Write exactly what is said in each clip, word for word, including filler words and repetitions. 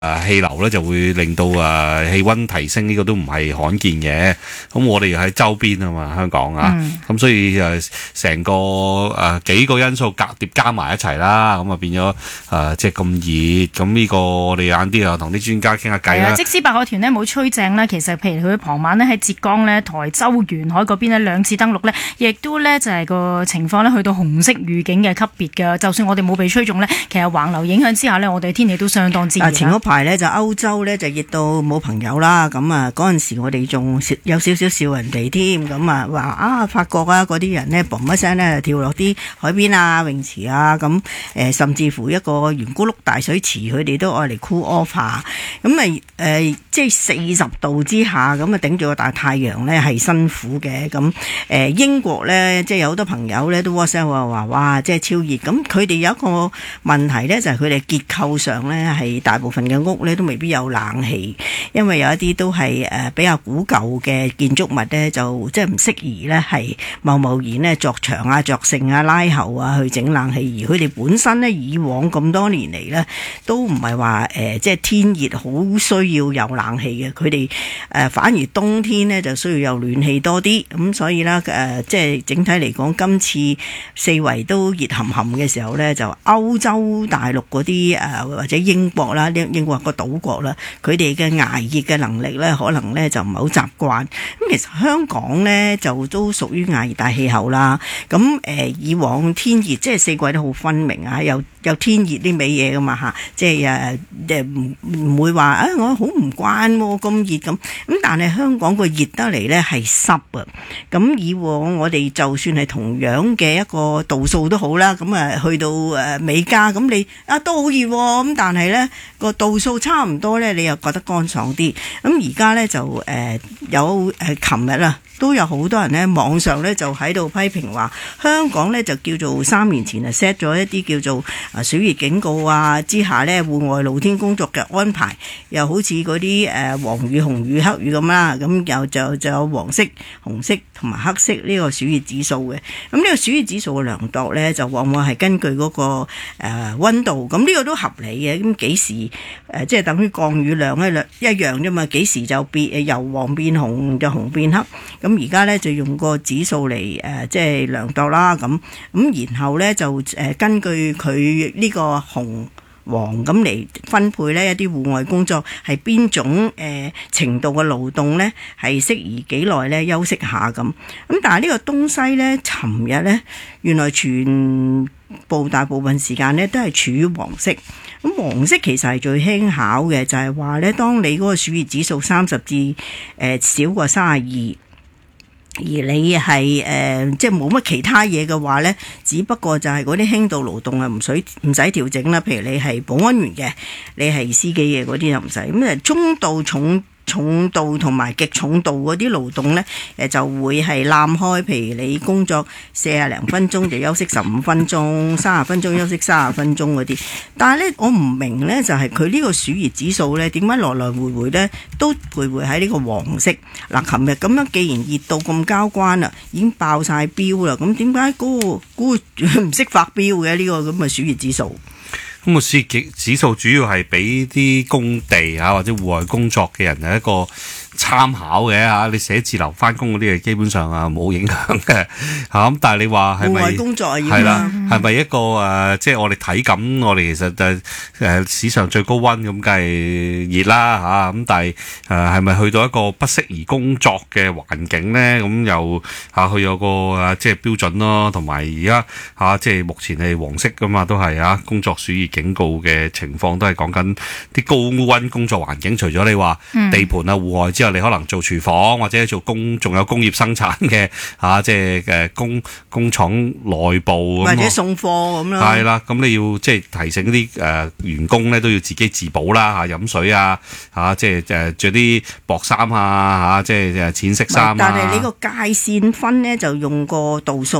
誒氣流咧就會令到誒氣温提升，呢、這個都唔係罕見嘅。咁我哋又喺周邊啊嘛，香港啊，咁、嗯、所以誒成個誒、呃、幾個因素夾疊加埋一齊啦，咁啊變咗誒即係咁熱。咁呢個我哋晏啲又同啲專家傾下偈啦。 即使白海豚呢冇吹正啦，其實譬如佢傍晚呢喺浙江呢、台州沿海嗰邊呢兩次登陸呢，亦都呢就係個情況呢去到紅色預警嘅級別㗎。就算我哋冇被吹中呢，其實橫流影響之下呢，我哋天氣都相當之熱。 前嗰排呢就歐洲呢就熱到冇朋友啦，咁啊嗰陣時我哋仲有少少笑人哋添，咁啊話啊法國啊嗰啲人呢嘣一聲呢跳落啲海邊啊泳池啊，咁誒、呃、甚至乎一個圓咕碌大水池佢哋都愛嚟 cool off 下，咁啊誒即係四十度之下咁啊頂住個大太陽呢係辛苦嘅。咁誒、呃、英國呢即係有好多朋友呢都 WhatsApp 話話哇即係超熱，咁佢哋有一個問題呢就係佢哋結構上呢係大部分嘅屋呢都未必有冷氣，因為有一啲都係誒比較古舊嘅建築物呢，就即係唔適宜呢係貿貿然呢鑿牆啊、鑿剩啊、拉喉啊去整冷氣，而佢哋本身呢，以往咁多年嚟呢，都唔係話誒即係天熱好需要有冷氣嘅，佢哋誒反而冬天呢就需要有暖氣多啲，咁所以呢，誒即係整體嚟講，今次四圍都熱冚冚嘅時候呢，就歐洲大陸嗰啲誒或者英國啦，英英國個島國啦，佢哋嘅捱熱嘅能力呢，可能呢就唔係好習慣。咁其實香港呢，就都屬於亞熱帶氣候啦。咁誒、呃、以往天熱即係四季都好分明啊，有有天熱啲味嘢噶嘛嚇，即係誒誒唔唔會話啊我好唔慣喎咁熱咁。咁但係香港個熱得嚟呢係濕啊。咁以往我哋就算係同樣嘅一個度數都好啦，咁啊去到誒美加咁你啊都好熱喎，咁但係呢個度數差唔多呢，你又覺得乾爽啲。咁而家呢，就誒、呃、有誒琴日啦，都有好多人呢網上呢就喺度批評話香港呢就叫做三年前啊 set 咗一啲叫做啊暑熱警告啊之下呢戶外露天工作嘅安排，又好似嗰啲誒黃雨、紅雨、黑雨咁啦，咁又就就有黃色、紅色同埋黑色呢個暑熱指數嘅。咁呢個暑熱指數嘅量度呢，就往往係根據嗰個誒溫度，咁呢個都合理嘅。咁幾時誒即係等於降雨量咧一樣啫嘛？幾時就變誒由黃變紅，就紅變黑。咁而家咧就用個指數嚟誒即係量度啦。咁咁然後咧就誒根據佢呢個紅黃咁嚟分配呢一啲戶外工作係邊種誒、呃、程度嘅勞動呢？係適宜幾耐呢？休息下咁。咁但係呢個東西呢，尋日呢，原來全部大部分時間呢都係處於黃色。咁黃色其實係最輕巧嘅，就係話呢，當你嗰個暑熱指數三十至誒、呃、少過三十二。而你係誒、呃、即係冇乜其他嘢嘅話呢，只不過就係嗰啲輕度勞動啊，唔使唔使調整啦。譬如你係保安員嘅，你係司機嘅嗰啲就唔使。咁誒中度重重度同埋極重度嗰啲勞動呢，誒就會係攬開。譬如你工作四十零分鐘就休息十五分鐘，三十分鐘休息三十分鐘嗰啲。但係呢，我唔明呢，就係佢呢個暑熱指數呢，點解來來回回呢都徘徊喺呢個黃色？嗱，琴日咁樣既然熱到咁交關啦，已經爆晒標啦，咁點解嗰個嗰個唔識發標嘅呢個咁嘅暑熱指數？ 咁個暑熱指數主要係俾啲工地啊或者戶外工作嘅人係一個參考嘅嚇，你寫字樓翻工嗰啲嘢基本上啊冇影響嘅嚇。咁但係你話係咪？ 戶外工作係係啦，係咪一個誒？即係我哋體感，我哋其實就誒、呃、史上最高溫咁，梗係熱啦嚇。咁但係誒係咪去到一個不適宜工作嘅環境咧？咁又嚇佢有個誒即係標準咯，同埋而家嚇即係目前係黃色噶嘛，都係啊工作暑熱警告嘅情況都係講緊啲高溫工作環境。除咗你話地盤啊、戶外之後，你可能做廚房或者做工，仲有工業生產嘅嚇，即係誒工工廠內部或者送貨咁咯。 係啦，咁你要即係提醒啲誒員工咧，都要自己自保啦嚇，飲水啊嚇，即係誒著啲薄衫啊嚇，即係誒淺色衫啊。 但係你個界線分咧就用個度數啊嘛。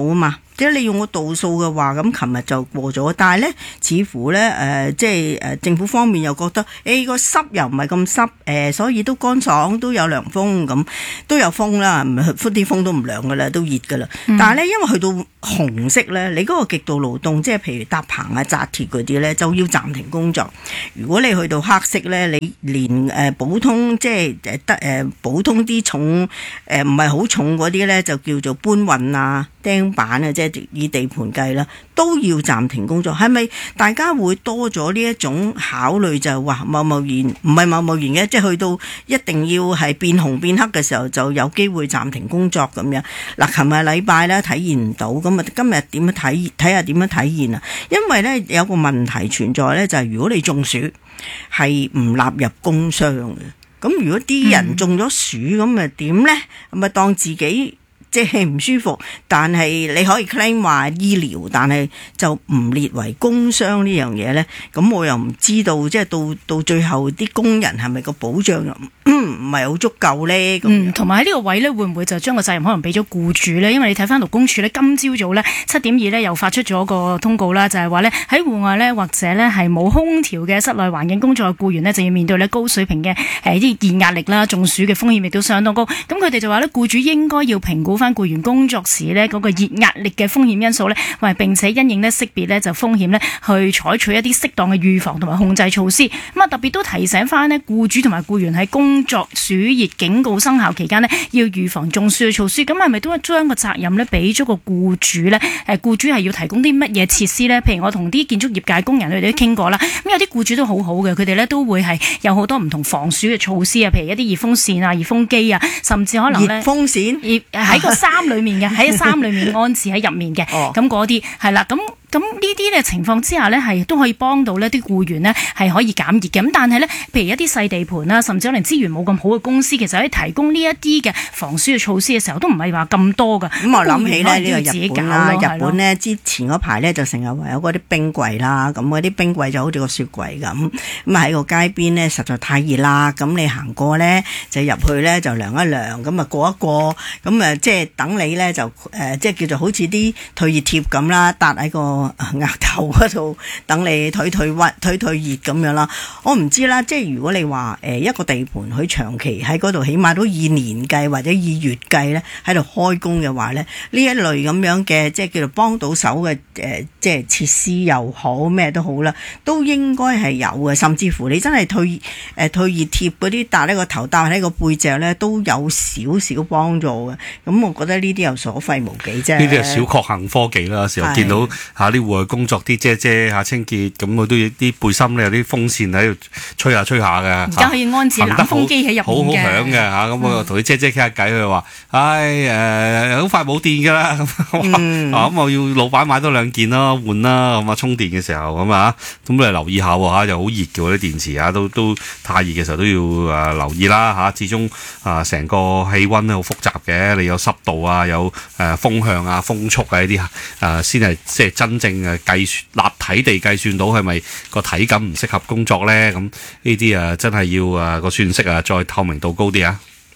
即係你用個度數嘅話，咁琴日就過咗，但係咧似乎咧誒、呃，即係誒政府方面又覺得，誒個濕又唔係咁濕，誒、呃、所以都乾爽，都有涼風咁，都有風啦，唔係啲風都唔涼噶啦，都熱噶啦。嗯、但係咧，因為去到紅色咧，你嗰個極度勞動，即係譬如搭棚啊、紮鐵嗰啲咧，就要暫停工作。如果你去到黑色咧，你連誒、呃、普通即係誒得誒普通啲重誒唔係好重嗰啲咧，就叫做搬運啊、釘板啊，即係以地盤計啦，都要暫停工作。係咪大家會多咗呢一種考慮，就係話貿貿然唔係貿貿然嘅，即係去到一定要係變紅變黑嘅時候，就有機會暫停工作咁樣。嗱，琴日禮拜咧體現唔到，咁啊今日點樣睇睇下點樣體現啊？因為咧有個問題存在咧，就係、是、如果你中暑係唔納入工傷嘅，咁如果啲人中咗暑咁咪點咧？咪當自己即係唔舒服，但係你可以 claim 話醫療，但係就唔列為工傷呢樣嘢咧。咁我又唔知道，即係到到最後啲工人係咪個保障又唔係好足夠咧？ 嗯，同埋喺呢個位咧，會唔會就將個責任可能俾咗僱主咧？因為你睇翻勞工處咧，今朝早咧七點二咧又發出咗個通告啦，就係話咧喺戶外咧或者咧係冇空調嘅室內環境工作嘅僱員呢，就要面對咧高水平嘅誒啲熱壓力啦、中暑嘅風險亦都相當高。咁佢哋就話咧，僱主應該要評估翻僱員工作時呢嗰個熱壓力嘅風險因素呢，或並且因應呢識別呢就風險呢去採取一啲適當嘅預防同埋控制措施。咁啊特別都提醒翻呢僱主同埋僱員喺工作暑熱警告生效期間呢，要預防中暑嘅措施。咁係咪都將個責任呢俾咗個僱主呢？誒，僱主係要提供啲乜嘢設施呢？譬如我同啲建築業界工人佢哋都傾過啦。咁有啲僱主都好好嘅，佢哋呢都會係有好多唔同防暑嘅措施啊，譬如一啲熱風扇啊、熱風機啊，甚至可能呢熱風扇喺個衫裏面嘅，喺衫裏面安置喺入面嘅，咁嗰啲係啦，咁咁呢啲嘅情況之下呢，係都可以幫到呢啲僱員呢，係可以減熱嘅。咁但係呢，譬如一啲細地盤啦，甚至可能資源冇咁好嘅公司，其實喺提供呢一啲嘅防暑嘅措施嘅時候，都唔係話咁多噶。咁我諗起呢呢個日本啦， 日本呢之前嗰排呢，就成日話有嗰啲冰櫃啦，咁嗰啲冰櫃就好似個雪櫃咁，咁喺個街邊呢，實在太熱啦，咁你行過呢，就入去呢，就涼一涼，咁啊過一過，咁啊即係等你呢，就誒、呃、即係叫做好似啲退熱貼咁啦，搭喺個額頭嗰度等你退退溫退退熱咁樣啦。我唔知啦，即係如果你話誒一個地盤佢長期喺嗰度，起碼都以年計或者以月計咧喺度開工嘅話咧，呢一類咁樣嘅即係叫做幫到手嘅誒即係設施又好咩都好啦，都應該係有嘅。甚至乎你真係退誒、呃、退熱貼嗰啲搭喺個頭搭喺個背脊咧，都有少少幫助嘅。咁我覺得呢啲又所費無幾啫。 呢啲係小確幸科技啦，有時候見到嚇啲戶外工作啲姐姐嚇清潔，咁我都有啲背心咧有啲風扇喺度吹下吹下嘅。而家可以安置冷風機喺入面嘅， 好好響嘅嚇。咁我同啲姐姐傾下偈，佢話：唉誒，好快冇電㗎啦。咁啊咁我要老闆買多兩件啦，換啦。咁啊充電嘅時候咁啊，咁你留意下喎嚇，又好熱嘅喎啲電池啊，都都太熱嘅時候都要誒留意啦嚇。始終啊成個氣温咧好複雜嘅，你有濕度啊，有誒風向啊、風速啊呢啲誒先係即係真正誒計算立體地計算到係咪個體感唔適合工作咧？咁呢啲啊真係要誒個算式啊再透明度高啲啊！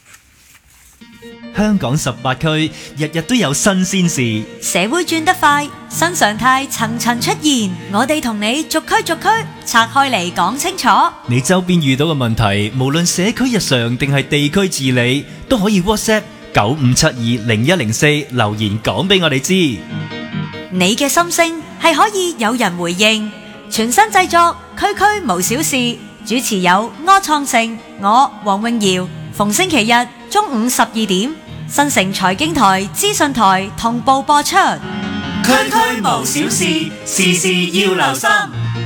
香港十八區日日都有新鮮事， 社會轉得快，新常態層層出現，我哋同你逐區逐區拆開嚟講清楚。 你周邊遇到嘅問題，無論社區日常定係地區治理，都可以 WhatsApp 九五七二零一零四留言講俾我哋知。 你嘅心聲係可以有人回應。全新製作，區區無小事，主持有柯創盛，我黃詠瑤。逢星期日中午十二點，新城財經台、資訊台同步播出。 區區無小事，事事要留心。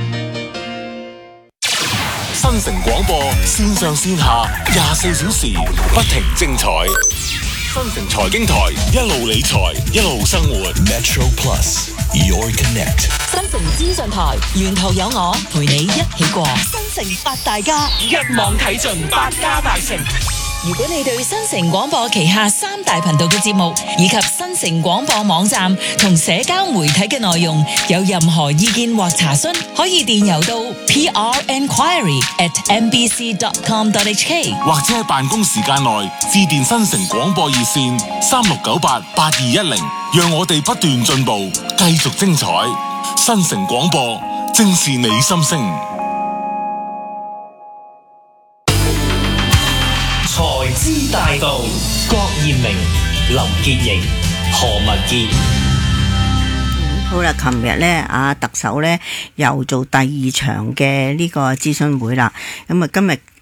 新城廣播線上線下廿四小時不停精彩。新城財經台一路理財一路生活。Metro Plus Your Connect。 新城資訊台沿途有我陪你一起過。新城八大家一網睇盡百家大成。 如果你對新城廣播旗下三大頻道嘅節目以及新城廣播網站同社交媒體嘅內容有任何意見或查詢，可以電郵到 p r enquiry at m b c dot com dot h k， 或者喺辦公時間內致電新城廣播熱線三六九八八二一零，讓我哋不斷進步，繼續精彩。新城廣播，正是你心聲。 財資大道，郭艷明、林潔瑩、何文傑。 好啦，琴日咧，啊特首咧又做第二場嘅呢個諮詢會啦。咁啊，今日